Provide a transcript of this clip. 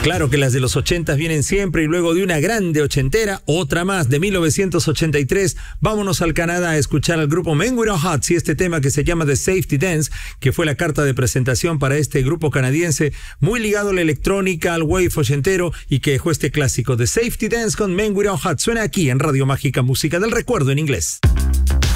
Claro que las de los 80 vienen siempre y luego de una grande ochentera, otra más de 1983, vámonos al Canadá a escuchar al grupo Men Without Hats y este tema que se llama The Safety Dance, que fue la carta de presentación para este grupo canadiense muy ligado a la electrónica, al wave ochentero y que dejó este clásico The Safety Dance con Men Without Hats. Suena aquí en Radio Mágica, música del recuerdo en inglés.